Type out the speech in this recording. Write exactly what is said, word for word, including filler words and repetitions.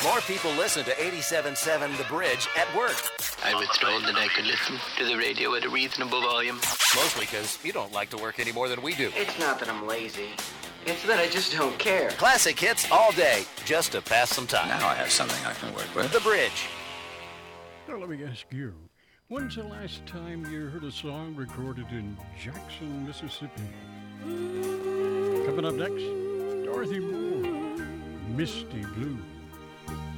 More people listen to eighty-seven point seven The Bridge at work. I was told that I could listen to the radio at a reasonable volume. Mostly because you don't like to work any more than we do. It's not that I'm lazy. It's that I just don't care. Classic hits all day, just to pass some time. Now I have something I can work with. The Bridge. Now let me ask you, when's the last time you heard a song recorded in Jackson, Mississippi? Coming up next, Dorothy Moore, Misty Blue.